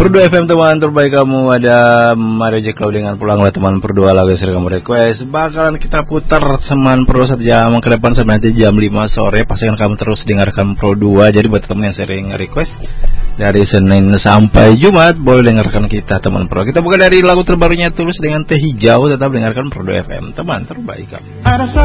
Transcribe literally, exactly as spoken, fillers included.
Perdu F M teman terbaik kamu. Ada Maria Klau dengan Pulanglah teman. Berdua lagu yang sering kamu request. Bakalan kita putar teman Pro satu jam ke depan sampai nanti jam lima sore. Pastikan kamu terus dengarkan Pro dua. Jadi buat teman yang sering request dari Senin sampai Jumat boleh dengarkan kita teman Pro. Kita buka dari lagu terbarunya Tulus dengan Teh Hijau. Tetap dengarkan Pro F M teman terbaik kamu.